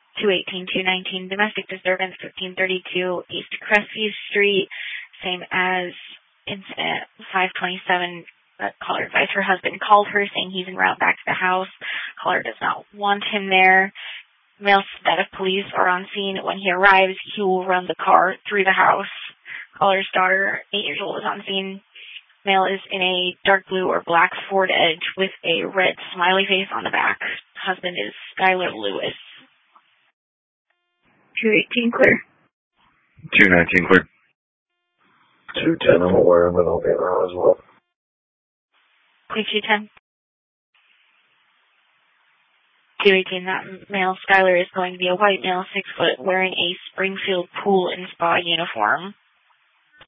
218, 219, domestic disturbance, 1532 East Crestview Street, same as incident 527. Caller advised her husband called her saying he's en route back to the house. Caller does not want him there. Male said that if police are on scene when he arrives, he will run the car through the house. Caller's daughter, 8 years old, is on scene. Male is in a dark blue or black Ford Edge with a red smiley face on the back. Husband is Skylar Lewis. 218 clear. 219 clear. 210, I'm aware of it. I'll be around as well. 210. 218, that male, Skylar, is going to be a white male, 6 foot, wearing a Springfield pool and spa uniform.